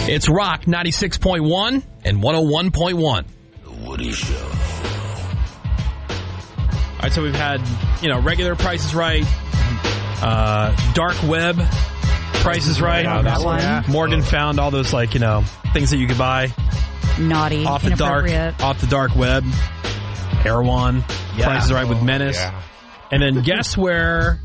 It's Rock 96.1 and 101.1. The Woody Show. All right, so we've had, regular Price is Right, dark web Price is Right. Yeah, that one. Yeah. Morgan found all those, things that you could buy. Naughty, off the dark web. Erewhon. Yeah. Price is Right with Menace. Yeah. And then guess where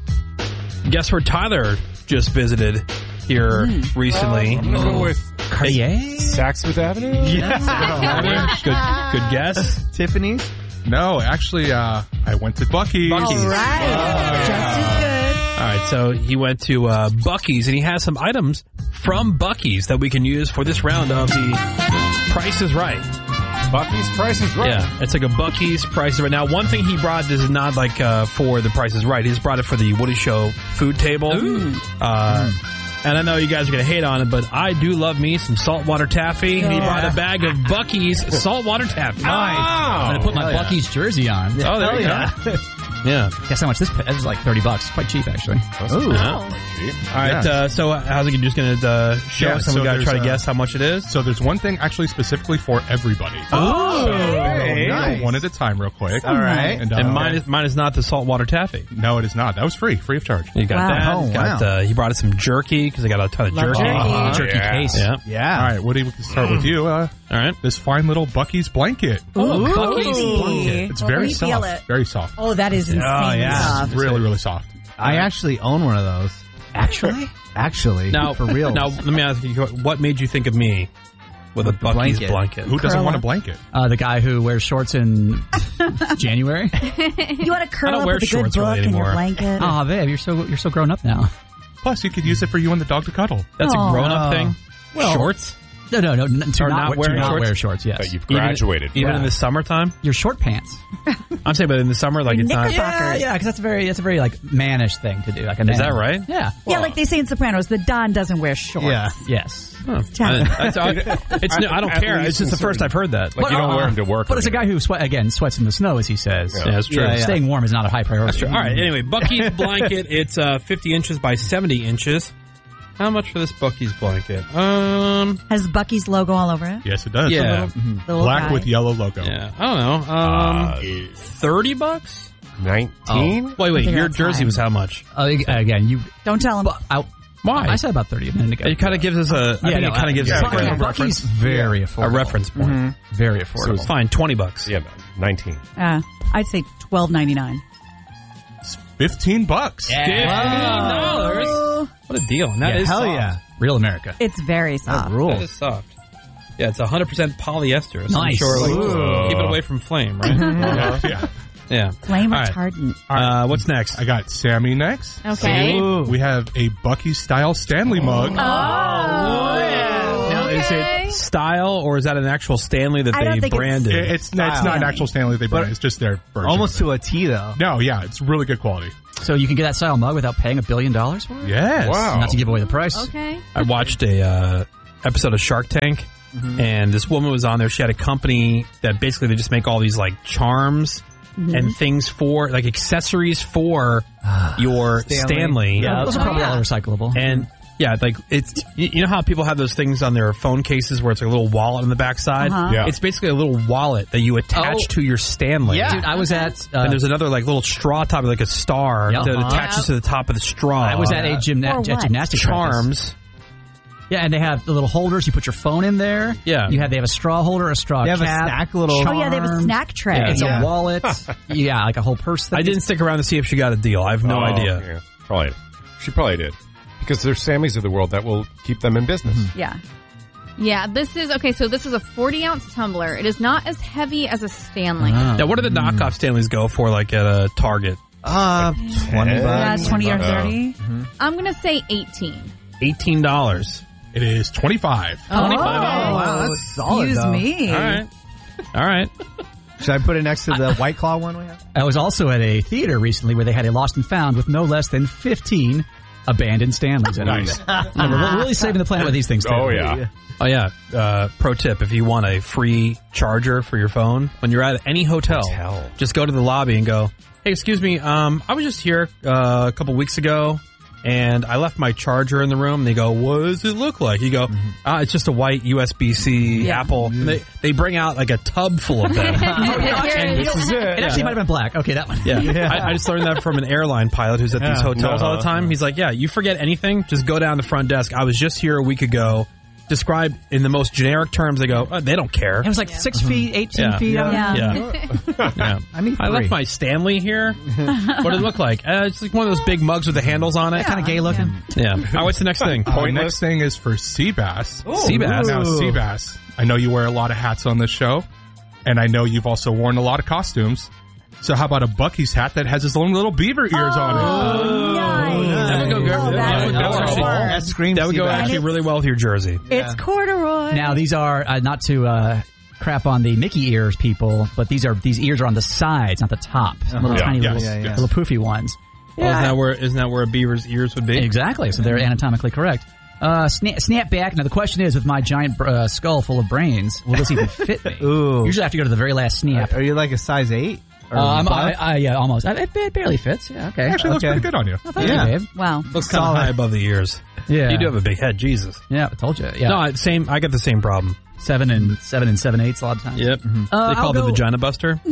Tyler just visited here recently. I'm going to go with Cartier? Saks Avenue? Yeah. Good guess. Tiffany's? No, actually, I went to Buc-ee's. All right. Just as good. All right, so he went to Buc-ee's, and he has some items from Buc-ee's that we can use for this round of the Price is Right. Buc-ee's Price is Right. Yeah, it's like a Buc-ee's Price is Right. Now, one thing he brought, this is not for the Price is Right. He's brought it for the Woody Show food table. And I know you guys are going to hate on it, but I do love me some saltwater taffy. And he brought a bag of Buc-ee's saltwater taffy. Nice. I'm going to put my Buc-ee's jersey on. Oh, there you go. Yeah. Guess how much this is? Like $30. Quite cheap, actually. Ooh. All right, so how's it just going to show us? And we got to try to guess how much it is? So there's one thing actually specifically for everybody. Okay. Nice. One at a time real quick. All right. And mine is not the saltwater taffy. No, it is not. That was free of charge. You got that. He brought us some jerky because I got a ton of jerky. Jerky case. Yeah. All right, Woody, we can start with you. All right. This fine little Buc-ee's blanket. Buc-ee's blanket. It's very soft. Very soft. Oh, that is insanely soft. It's really, really soft. I actually own one of those. Actually? Actually. Now, for real. Now, let me ask you, what made you think of me with a Buc-ee's blanket? Who doesn't want a blanket? The guy who wears shorts in January. You want to curl up with a good book and your blanket? Oh, babe, you're so grown up now. Plus, you could use it for you and the dog to cuddle. That's a grown-up thing? Well, shorts? No. To not wear shorts, yes. But you've graduated. Even in the summertime? Your short pants. I'm saying, but in the summer, it's not. Yeah, because that's a very mannish thing to do. Like is that right? Yeah. Yeah, like they say in Sopranos, the Don doesn't wear shorts. Yeah. Yes. I don't care. It's just the first I've heard that. You don't wear them to work. But it's a guy who sweats in the snow, as he says. Yeah, that's true. Staying warm is not a high priority. That's true. All right. Anyway, Buc-ee's blanket. It's 50 inches by 70 inches. How much for this Buc-ee's blanket? Has Buc-ee's logo all over it? Yes, it does. Yeah. Little Black guy. with yellow logo. Yeah. I don't know. $30? 19? Wait. Your that's jersey high. was how much? Again, you Don't tell him. Why? I said about 30 a minute ago. It kind of gives us a. I think it kind of gives us a frame of reference. Buc-ee's very affordable. A reference point. Very So affordable. it's fine. $20. Yeah, 19. I'd say $12.99. It's $15. $15. What a deal. And that is hell soft. yeah. Real America. It's very soft. That is soft. Yeah, it's 100% polyester. So I'm Nice. sure, keep it away from flame, right? Yeah. Yeah. Flame All right. retardant. What's next? I got Sammy next. Okay. We have a Buc-ee's style Stanley mug. Now, is it style or is that an actual Stanley that I don't they think branded? It's not an actual Stanley they brand. It's just their version. Almost to a T, though. No, yeah, it's really good quality. So you can get that style mug without paying $1 billion for it? Yes. Wow. Not to give away the price. Okay. I watched a episode of Shark Tank, and this woman was on there. She had a company that basically they just make all these charms and things for accessories for your Stanley. Yeah, those are probably all recyclable. And yeah, it's you know how people have those things on their phone cases where it's a little wallet on the backside. Yeah. It's basically a little wallet that you attach to your Stanley. Yeah. Dude, I was at... and there's another little straw top, like a star Yeah. that attaches to the top of the straw. I was at a gymnastics charms. practice. Yeah, and they have the little holders. You put your phone in there. Yeah. They have a straw holder, a straw They have cap. a snack little... Oh, yeah, they have a snack tray. Yeah. It's a wallet. Yeah, like a whole purse thing. I didn't stick around to see if she got a deal. I have no idea. Yeah, probably. She probably did. Because there's Sammys of the world that will keep them in business. Yeah. Yeah, this is a 40-ounce tumbler. It is not as heavy as a Stanley. Now, what do the knockoff Stanleys go for, at a Target? $20. Yeah, 20 or 30. I'm going to say 18. $18. It is $25. $25. Wow, that's solid, Excuse though. me. All right. Should I put it next to the White Claw one we have? I was also at a theater recently where they had a lost and found with no less than 15 abandoned Stanleys in Nice. it. We're really saving the planet with these things, too. Oh, yeah. Oh, yeah. Pro tip, if you want a free charger for your phone, when you're at any hotel, just go to the lobby and go, hey, excuse me, I was just here a couple weeks ago. and I left my charger in the room. And they go, "What does it look like?" You go, "It's just a white USB-C Apple." And they bring out like a tub full of them. And This is it. it actually might have been black. Okay, that one. Yeah, I just learned that from an airline pilot who's at these hotels all the time. He's like, "Yeah, you forget anything, just go down the front desk. I was just here a week ago." Described in the most generic terms, they go, they don't care. It was like 6 feet, 18 feet. Yeah. I mean, I left my Stanley here. What did it look like? It's like one of those big mugs with the handles on it. Kind of gay looking. Yeah. All right, what's the next thing? Next thing is for Seabass. Seabass. Now, Seabass, I know you wear a lot of hats on this show, and I know you've also worn a lot of costumes. So how about a Buc-ee's hat that has his own little beaver ears on it? Nice. That would go good. That would go actually really well with your jersey. It's corduroy. Now, these are, not to crap on the Mickey ears people, but these ears are on the sides, not the top. Little tiny little poofy ones. Well, isn't that where a beaver's ears would be? Exactly. So they're anatomically correct. Snap back. Now, the question is, with my giant skull full of brains, will this even fit me? Ooh. Usually I have to go to the very last snap. Are you like a size 8? Yeah, almost. It barely fits. Yeah, okay. Actually, looks pretty good on you. Oh, thank you, babe. Wow. Looks kind of high above the ears. Yeah. You do have a big head, Jesus. Yeah, I told you. Yeah. No, I get the same problem. 7 and 7/8 a lot of times. Yep. They call it the vagina buster.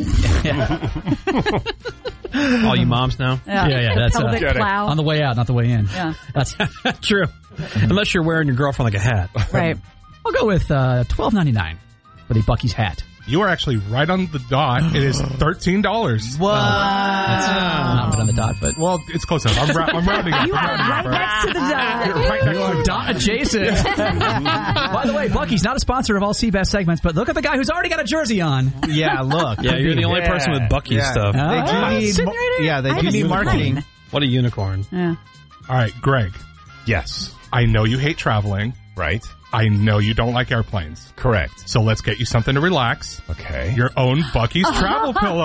All you moms know. Yeah. That's Pelvic plow. on the way out, not the way in. Yeah. That's True. Unless you're wearing your girlfriend like a hat. Right. I'll go with $12.99 for the Buc-ee's hat. You are actually right on the dot. It is $13. What? That's not right on the dot, but Well, it's close enough. I'm rounding up. You are right next to the dot. You're right next to the dot adjacent. By the way, Buc-ee's not a sponsor of all Seabass segments, but look at the guy who's already got a jersey on. Yeah, look. Yeah, you're the only person with Buc-ee's stuff. They do need marketing. What a unicorn. Yeah. All right, Greg. Yes. I know you hate traveling. Right. I know you don't like airplanes. Correct. So let's get you something to relax. Okay. Your own Buc-ee's travel pillow.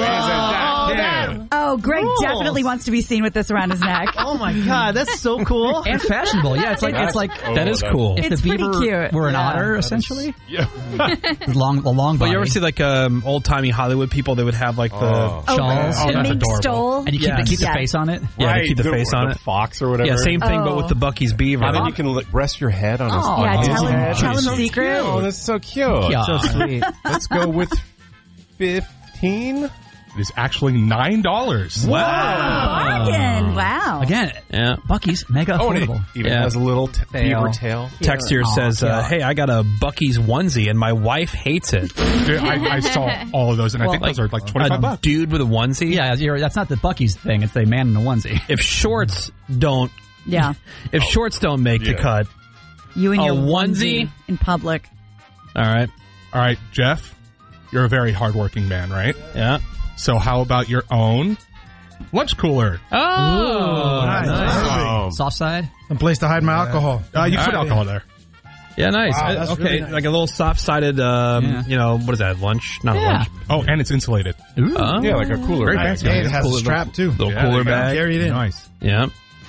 Oh, Greg definitely wants to be seen with this around his neck. Oh my god, that's so cool. And fashionable. Yeah, it's like That is cool. if It's the pretty beaver cute. were an otter, essentially. Yeah. long But body. you ever see like old timey Hollywood people? They would have like the shawls? The that's mink adorable. stole. And you keep the Yes. face on it? yeah, they keep the face on the it. fox or whatever. Yeah, same thing, but with the Buc-ee's beaver. And then you can rest your head on his Yeah, on his tell head. him secret. Oh, that's so cute. Yeah. So sweet. Let's go with 15. It is actually $9. Bargain. Wow. Again, Yeah. Buc-ee's mega Oh, and it affordable. even Yeah. has a little beaver tail. Text here says, "Hey, I got a Buc-ee's onesie and my wife hates it." Dude, I saw all of those, and I think those are like $25. A dude with a onesie. Yeah, that's not the Buc-ee's thing. It's the man in a onesie. If shorts don't Yeah. make the cut, You and A your onesie? in public. all right. All right, Jeff, you're a very hardworking man, right? Yeah. So how about your own lunch cooler? Oh, Nice. Soft side? Some place to hide my alcohol. You put alcohol there. Yeah, nice. Wow, that's Okay, really nice. like a little soft-sided, what is that, lunch? Not a lunch. Oh, and it's insulated. Ooh. Yeah, like a cooler Very bag. fancy. Hey, it has a Cooler strap too. Little Yeah, cooler they got bag. Carry it in. Nice. Yeah.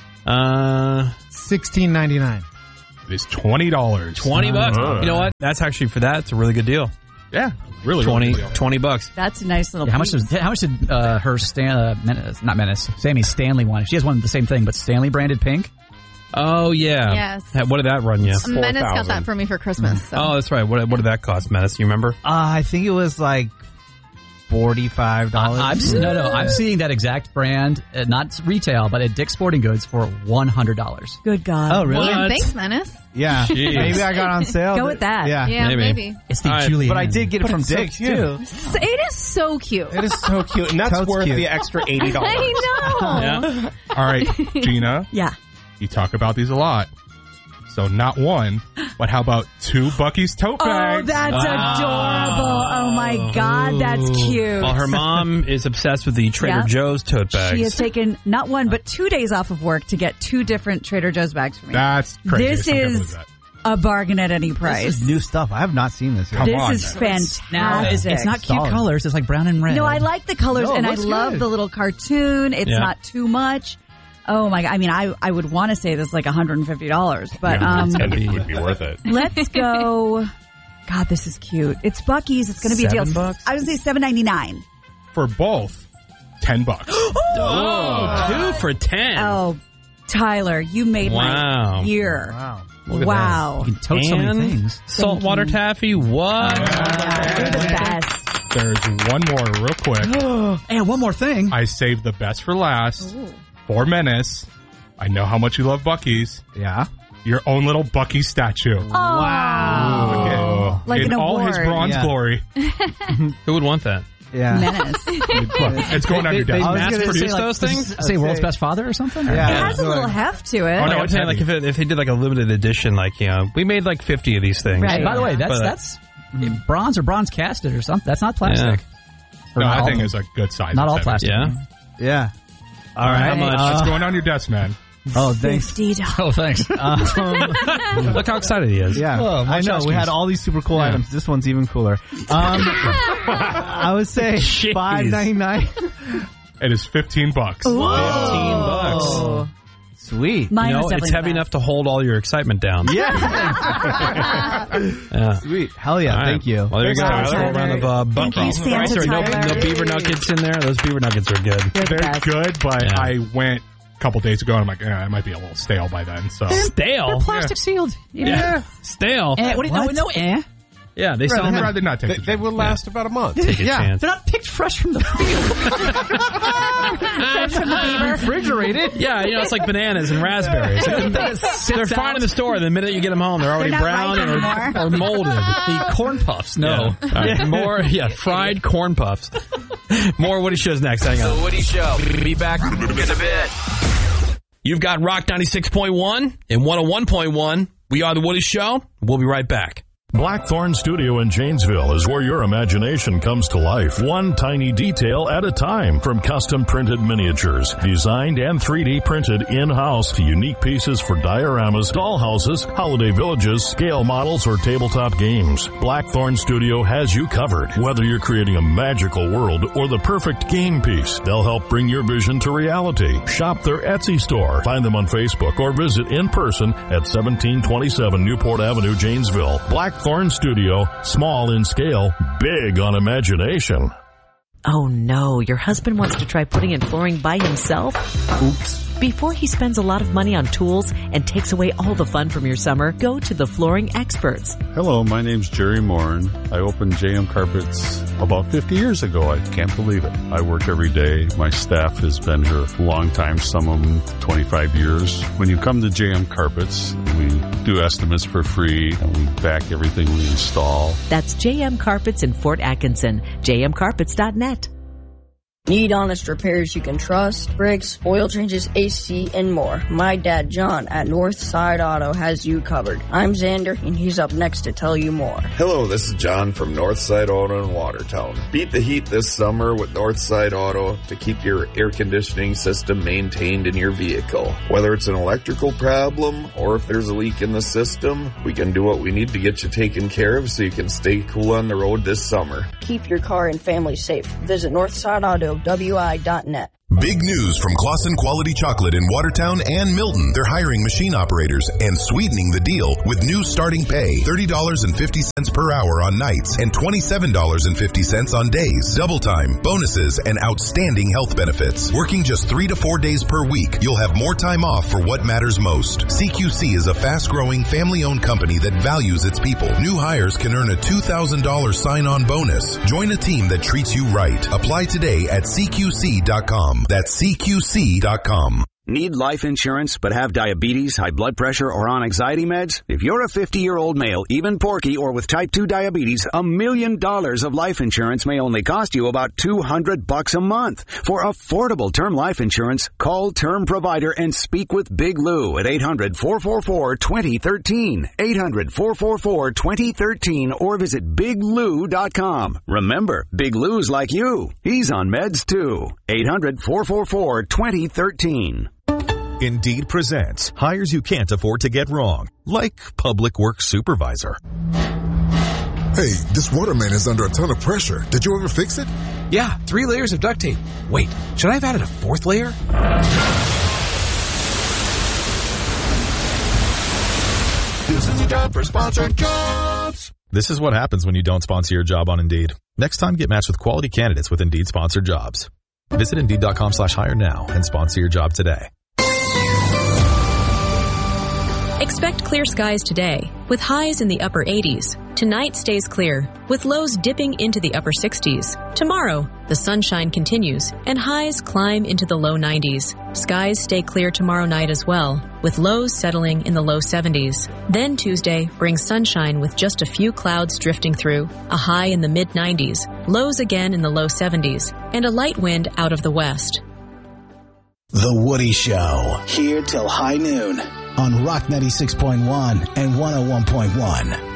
$16.99. It is $20. $20. You know what? That's actually for that. It's a really good deal. Yeah, really. 20 good deal. $20. That's a nice little Yeah, how much piece. did her Sammy Stanley one? She has one of the same thing, but Stanley branded pink. Oh yeah. Yes. What did that run you? Menace got 4,000. that for me for Christmas. So. Oh, that's right. What did that cost, Menace? You remember? I think it was like $45. I'm seeing that exact brand, not retail, but at Dick's Sporting Goods for $100. Good God. Oh, really? Well, What? thanks, Menace. Yeah. Jeez. Maybe I got on sale. Go with that. Yeah. Yeah, Maybe. maybe. It's the All right, Julian. But I did get it from it's so Dick's cute. too. So it is so cute. It is so cute, and that's Totes worth cute. the extra $80. I know. Yeah. All right, Gina, Yeah. you talk about these a lot. So not one, but how about 2 Buc-ee's tote Oh, bags? that's adorable. Oh, my God. That's cute. Well, her mom is obsessed with the Trader Yeah. Joe's tote bags. She has taken not one, but 2 days off of work to get 2 different Trader Joe's bags for me. That's crazy. This I can't believe is that. a bargain at any This price. is new stuff. I have not seen this yet. Come This on, is man. fantastic. Now, it's not cute Solid. colors. It's like brown and red. No, I like the colors, No, it and I looks love good. the little cartoon. It's Yeah. not too much. Oh my God! I mean, I would want to say this is like $150, but And it would be worth it. let's go. God, this is cute. It's Buc-ee's. It's going to be a deal. $7? I would say $7.99. For both, $10. Oh, 2 for $10. Oh, Tyler, you made Wow. my year. Wow. Look at Wow. You can tote so many things. Saltwater taffy, what? Yeah, you're the best. There's one more real quick. And one more thing. I saved the best for last. For Menace. I know how much you love Buc-ee's. Yeah. Your own little Buc-ee statue. Wow. Like in an all his award. bronze glory. Who would want that? Yeah. Menace. It's going on your desk. I was Mass gonna produce say, those things? Say world's best father or something? Yeah. It has a little heft to it. Oh, no, I'm saying, like, if they did like a limited edition, like, we made like 50 of these things. Right. By the way, But, that's bronze or bronze casted or something. That's not plastic. Or No, not I all think of it's a good size. Not all It's heavy. plastic. Yeah. Yeah. All right. How much? It's going on your desk, man. Oh, thanks. $50. Oh, thanks. Look how excited he is. Yeah, Oh, I know. We had all these super cool items. This one's even cooler. I would say Jeez. $5.99. It is $15. $15. Sweet. Mine was It's definitely heavy the enough to hold all your excitement down. Yeah. Yeah. Sweet. Hell yeah. All right. Thank you. Well, there you go. Thanks, Tyler. A Tyler. round of Thank you, Santa Right, there are Tyler. no beaver nuggets in there. Those beaver nuggets are good. You're the They're best. good, but Yeah. I went a couple days ago and I'm like, it might be a little stale by then. So Stale. Plastic sealed. Yeah. Stale. What do you know? No, Yeah, they sell I'd them. rather not take They will last about a month. Take a chance. They're not picked fresh from the field. Refrigerated. Yeah, it's like bananas and raspberries. They're fine in the store. The minute you get them home, they're already They're not brown ripe anymore. or molded. The corn puffs. No. Yeah. All right. More, fried corn puffs. More Woody Shows next. Hang on. The Woody Show. Be back in a bit. You've got Rock 96.1 and 101.1. We are The Woody Show. We'll be right back. Blackthorn Studio in Janesville is where your imagination comes to life, one tiny detail at a time. From custom printed miniatures, designed and 3D printed in-house, to unique pieces for dioramas, dollhouses, holiday villages, scale models, or tabletop games. Blackthorn Studio has you covered. Whether you're creating a magical world or the perfect game piece, they'll help bring your vision to reality. Shop their Etsy store. Find them on Facebook or visit in person at 1727 Newport Avenue, Janesville. Blackthorn Studio, small in scale, big on imagination. Oh no, your husband wants to try putting in flooring by himself? Oops. Before he spends a lot of money on tools and takes away all the fun from your summer, go to the Flooring Experts. Hello, my name's Jerry Morin. I opened JM Carpets about 50 years ago. I can't believe it. I work every day. My staff has been here a long time, some of them 25 years. When you come to JM Carpets, we do estimates for free and we back everything we install. That's JM Carpets in Fort Atkinson, jmcarpets.net. Need honest repairs you can trust? Brakes, oil changes, AC, and more. My dad, John, at Northside Auto has you covered. I'm Xander, and he's up next to tell you more. Hello, this is John from Northside Auto in Watertown. Beat the heat this summer with Northside Auto to keep your air conditioning system maintained in your vehicle. Whether it's an electrical problem or if there's a leak in the system, we can do what we need to get you taken care of so you can stay cool on the road this summer. Keep your car and family safe. Visit NorthsideAutoWI.net. Big news from Claussen Quality Chocolate in Watertown and Milton. They're hiring machine operators and sweetening the deal with new starting pay, $30.50 per hour on nights and $27.50 on days. Double time, bonuses, and outstanding health benefits. Working just 3 to 4 days per week, you'll have more time off for what matters most. CQC is a fast-growing, family-owned company that values its people. New hires can earn a $2,000 sign-on bonus. Join a team that treats you right. Apply today at CQC.com. That's CQC.com. Need life insurance but have diabetes, high blood pressure, or on anxiety meds? If you're a 50-year-old male, even porky, or with type 2 diabetes, $1 million of life insurance may only cost you about $200 a month. For affordable term life insurance, call Term Provider and speak with Big Lou at 800-444-2013. 800-444-2013 or visit BigLou.com. Remember, Big Lou's like you. He's on meds too. 800-444-2013. Indeed presents hires you can't afford to get wrong, like public works supervisor. Hey, this water main is under a ton of pressure. Did you ever fix it? Yeah, 3 layers of duct tape. Wait, should I have added a 4th layer? This is a job for sponsored jobs. This is what happens when you don't sponsor your job on Indeed. Next time, get matched with quality candidates with Indeed sponsored jobs. Visit Indeed.com/hire now and sponsor your job today. Expect clear skies today, with highs in the upper 80s. Tonight stays clear, with lows dipping into the upper 60s. Tomorrow, the sunshine continues, and highs climb into the low 90s. Skies stay clear tomorrow night as well, with lows settling in the low 70s. Then Tuesday brings sunshine with just a few clouds drifting through, a high in the mid-90s, lows again in the low 70s, and a light wind out of the west. The Woody Show, here till high noon on Rock 96.1 and 101.1.